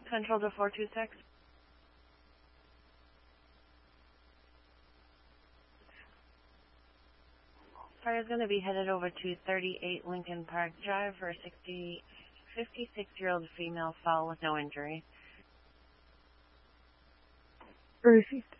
Central to 426. Car is going to be headed over to 38 Lincoln Park Drive for a 56-year-old female foul with no injury. Received.